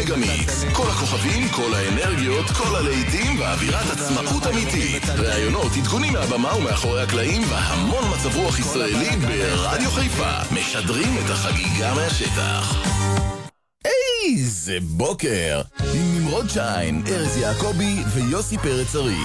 מגה-מיקס. כל הכוכבים, כל האנרגיות, כל הלהיטים ואווירת עצמאות אמיתית. ראיונות, עדכונים מהבמה ומאחורי הקלעים והמון מצב רוח ישראלי ברדיו חיפה. משדרים את החגיגה מהשטח. איזה בוקר! עם נמרוד שיין, ארז יעקובי ויוסי פרץ ארי.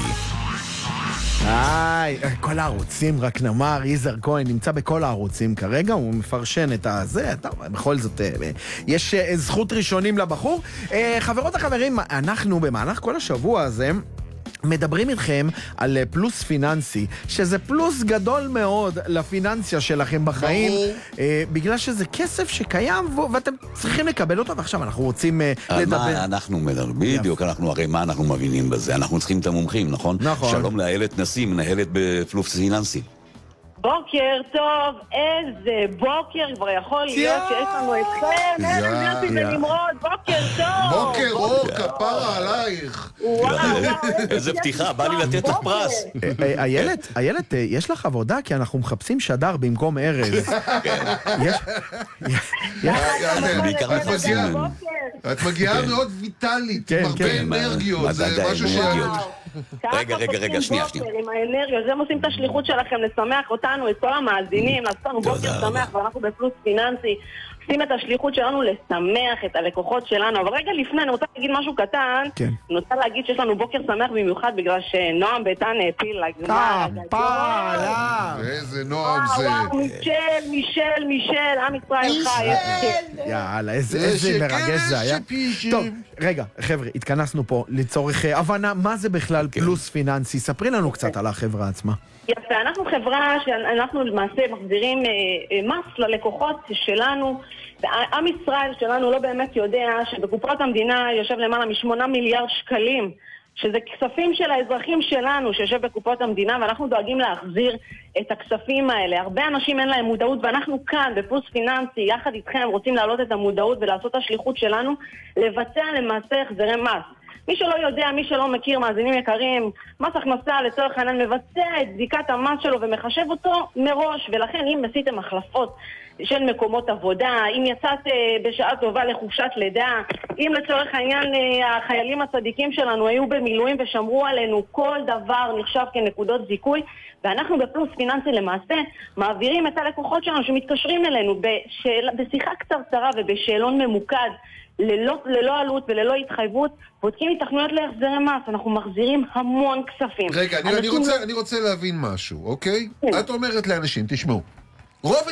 כל הערוצים, רק נאמר, יזהר כהן נמצא בכל הערוצים כרגע, הוא מפרשן את הזה, בכל זאת, יש זכות ראשונים לבחור. חברות החברים, אנחנו במהלך כל השבוע הזה מדברים איתכם על פלוס פיננסי, שזה פלוס גדול מאוד לפיננסיה שלכם בחיים, בגלל שזה כסף שקיים ואתם צריכים לקבל אותו, ועכשיו אנחנו רוצים לדבר. מה אנחנו מדברים? בדיוק, הרי מה אנחנו מבינים בזה? אנחנו צריכים את המומחים, נכון? נכון. שלום לאיילת נשיא, מנהלת בפלוס פיננסי. בוקר טוב, איזה בוקר, כבר יכול להיות שיש לנו אתכם, איזה ונמרוד, בוקר טוב. בוקר אור, כפרה עלייך. איזה פתיחה, בא לי לתת לך פרס. איילת, יש לך עבודה? כי אנחנו מחפשים שדר במקום ארז. בעיקר מחפשים. את מגיעה מאוד ויטלית, עם הרבה אנרגיות, זה משהו רגע, שנייה. עם האנרגיות, זה עושים את השליחות שלכם, לשמח אותנו, את כל המאזינים, לעשות לנו בוקר שמח, ואנחנו בפלוס פיננסי, עושים את השליחות שלנו לשמח את הלקוחות שלנו. אבל רגע לפני, אני רוצה להגיד משהו קטן, אני רוצה להגיד שיש לנו בוקר שמח במיוחד, בגלל שנועם ביתן העפיל לגמר. איזה נועם זה. מישל, עם ישראל חי. יאללה, איזה מרגש זה היה. טוב, רגע, חבר'ה, התכנסנו פה לצורך הבנה מה זה בכלל פלוס פיננסי. ספרי לנו קצת על החברה עצמה. יפה, אנחנו חברה שאנחנו למעשה מחזירים מס ללקוחות שלנו. עם ישראל שלנו לא באמת יודע שבקופות המדינה יושב למעלה מ8 מיליארד שקלים, שזה כספים של האזרחים שלנו שיושב בקופות המדינה, ואנחנו דואגים להחזיר את הכספים האלה. הרבה אנשים אין להם מודעות, ואנחנו כאן בפלוס פיננסי יחד איתכם רוצים להעלות את המודעות ולעשות את השליחות שלנו לבצע למעשה החזרי מס. מי שלא יודע, מי שלא מכיר, מאזינים יקרים, מס הכנסה לצורך העניין מבצע את בדיקת המס שלו ומחשב אותו מראש, ולכן אם עשיתם החלפות של מקומות עבודה, אם יצאת בשעה טובה לחופשת לידה, אם לצורך העניין החיילים הצדיקים שלנו היו במילואים ושמרו עלינו, כל דבר נחשב כנקודות זיכוי, ואנחנו בפלוס פיננסי למעשה מעבירים את הלקוחות שלנו שמתקשרים אלינו בשיחה קצרצרה ובשאלון ממוקד, ללא עלות וללא התחייבות, בודקים התכנויות להחזרי מס, אנחנו מחזירים המון כספים. רגע, אני רוצה להבין משהו, אוקיי? את אומרת לאנשים, תשמעו, רוב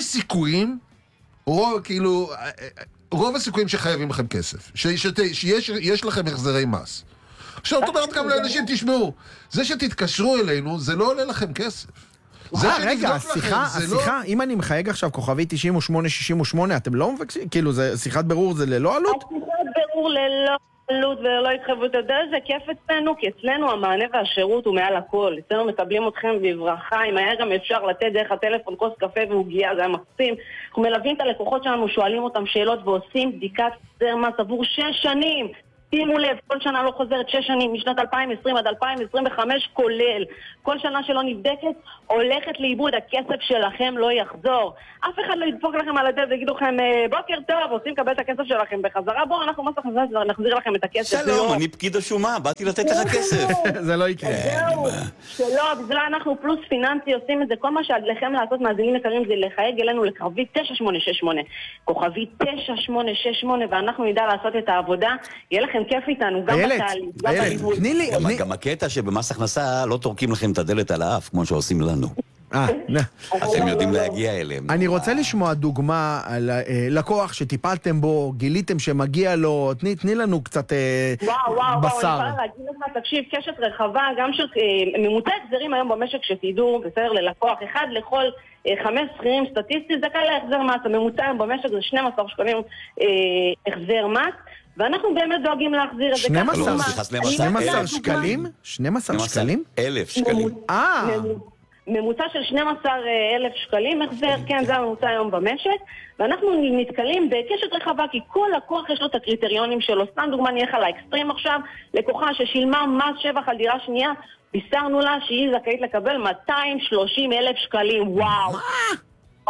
הסיכויים שחייבים לכם כסף, שיש לכם החזרי מס. עכשיו, את אומרת גם לאנשים, תשמעו, זה שתתקשרו אלינו, זה לא עולה לכם כסף. רגע, שיחה, אם אני מחייג עכשיו כוכבי 9868, אתם לא מבקשים, כאילו, שיחת ברור זה ללא עלות? שיחת ברור ללא עלות וללא התחייבות. אתה יודע, זה כיף אצלנו, כי אצלנו המענה והשירות הוא מעל הכל. אצלנו מקבלים אתכם בברכה, אם היה גם אפשר לתת דרך הטלפון כוס קפה והוגיע, זה היה מקסים. אנחנו מלווים את הלקוחות שלנו, שואלים אותם שאלות ועושים בדיקת החזר מס עבור 6 שנים. שימו לב, כל שנה לא חוזרת 6 שנים, משנת 2020 עד 2025 כולל. כל שנה שלא נבדקת, הולכת לאיבוד, הכסף שלכם לא יחזור. אף אחד לא ידפוק לכם על הדלת ויגידו לכם, בוקר טוב, רוצים לקבל את הכסף שלכם בחזרה, בואו, אנחנו מס הכנסה נחזיר לכם את הכסף. שלום, אני פקיד השומה, באתי לתת לך כסף. זה לא יקרה. שלא, בגלל אנחנו פלוס פיננסי עושים את זה, כל מה שעליכם לעשות מאזינים יקרים זה לחייג אלינו לכוכבי 9868, כוכבי 9868, ואנחנו נדע לעשות את העבודה. יהיה לכם כיף איתנו, גם בתהליך, גם בליווי. גם הקטע שבמס הכנסה לא תורקים לכם את הדלת על האף, כמו שעושים לנו. אתם יודעים להגיע אליהם. אני רוצה לשמוע דוגמה על לקוח שטיפלתם בו, גיליתם שמגיע לו, תני לנו קצת בשר. וואו, אני יכולה להגיד לך, תקשיב, קשת רחבה, גם של ממוצע החזרים היום במשק שתדעו, בסדר, ללקוח אחד לכל 5 שכירים סטטיסטית, זכאי להחזר מס, הממוצע היום במשק זה 12 שקלים החזר מס, ואנחנו באמת דואגים להחזיר את זה. 12 שקלים? 12 שקלים? 1,000 שקלים. ממוצע של 12,000 שקלים החזר, כן, זה הממוצע היום במשק, ואנחנו נתקלים בקשת רחבה, כי כל לקוח יש לו את הקריטריונים שלו. סתם דוגמה נלך על האקסטרים עכשיו, לקוחה ששילמה מס שבח על דירה שנייה, בישרנו לה שהיא זכאית לקבל 230,000 שקלים. וואו.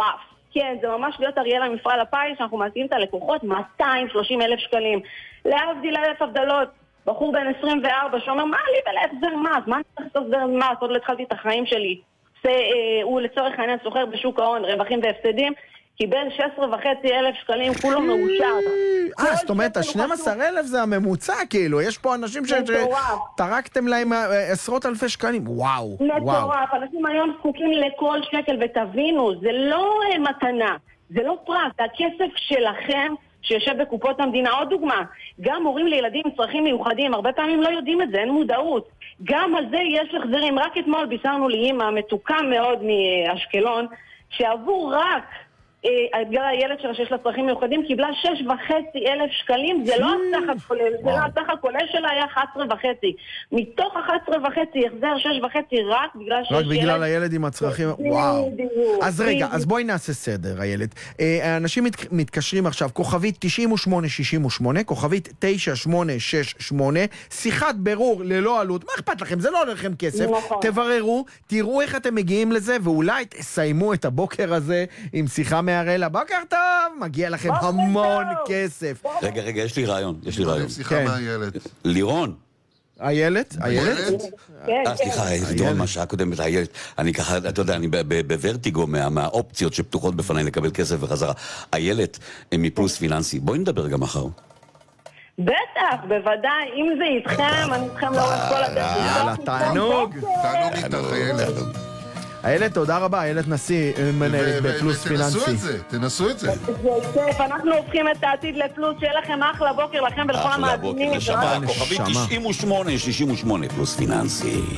כן, זה ממש להיות אריאלה מפעל הפיס, שאנחנו מעשימים את הלקוחות 230,000 שקלים. להבדיל 1,000 הבדלות, בחור בן 24 שאומר, מה לי ולהחזר מס? מה אני צריך להחזר מס? עוד לא התחלתי את החיים שלי. הוא לצורך העניין סוחר בשוק ההון, רווחים והפסדים, קיבל 16,500 שקלים, כולו מאושר. זאת אומרת, ה-12,000 זה הממוצע, כאילו, יש פה אנשים שטרקתם להם עשרות אלפי שקלים, וואו. מטורף, אנשים היום זקוקים לכל שקל, ותבינו, זה לא מתנה, זה לא פרט, זה הכסף שלכם שיושב בקופות המדינה. עוד דוגמה, גם הורים לילדים עם צרכים מיוחדים, הרבה פעמים לא יודעים את זה, אין מודעות. גם על זה יש החזרים. רק אתמול בישרנו לי אמא מתוקה מאוד מאשקלון, שעבור רק האתגר הילד שלה שיש לה צרכים מיוחדים קיבלה 6,500 שקלים. זה לא הסך הכולל, זה לא הסך הכולל שלה היה 11,500. מתוך 11,500 החזר 6,500 רק בגלל שיש רק בגלל הילד עם הצרכים. וואו. אז רגע, אז בואי נעשה סדר, הילד. אנשים מתקשרים עכשיו, כוכבית 9868, כוכבית 9868, שיחת ברור ללא עלות. מה אכפת לכם? זה לא עולה לכם כסף. תבררו, תראו איך אתם מגיעים לזה, ואולי תסיימו את הבוקר הזה עם שיחה מהראלה. בוקר טוב, מגיע לכם המון כסף. רגע, יש לי רעיון. שיחה מהילד. לירון. איילת? סליחה, לירון, מה שעה קודמת, איילת. אני ככה, אתה יודע, אני בוורטיגו מהאופציות שפתוחות בפני לקבל כסף וחזרה. איילת, מפלוס פיננסי. בואי נדבר גם מחר. בטח, בוודאי, אם זה איתכם, אני איתכם לאורך כל הדרך. יאללה, תענוג. תענוג איתך, איילת. איילת, תודה רבה, איילת נשיא, מנהלת בפלוס פיננסי. תנסו את זה. זה כיף, אנחנו הופכים את העתיד לפלוס, שיהיה לכם אחלה בוקר לכם ולכל המאזינים. אחלה בוקר, לשבת, כוכבית 9868 פלוס פיננסי.